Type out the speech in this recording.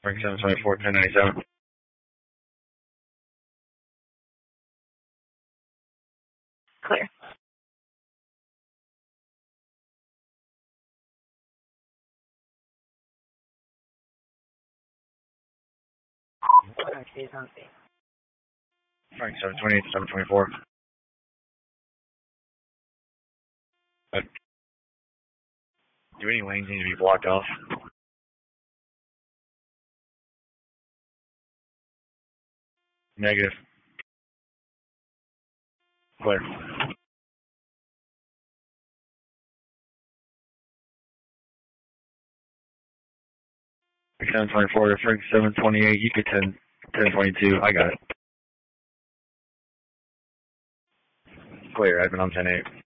Frank 724, 1097. Clear. Frank 728, 724. Do any lanes need to be blocked off? Negative. Clear. Frank 724 to Frank 728, you could 1022. I got it. Clear, I've been on 10-8.